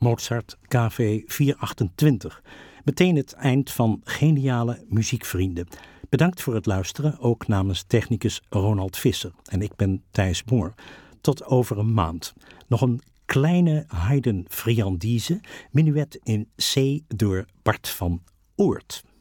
Mozart KV 428. Meteen het eind van Geniale Muziekvrienden. Bedankt voor het luisteren, ook namens technicus Ronald Visser. En ik ben Thijs Moor. Tot over een maand. Nog een kleine Haydn friandise, menuet in C door Bart van Oort.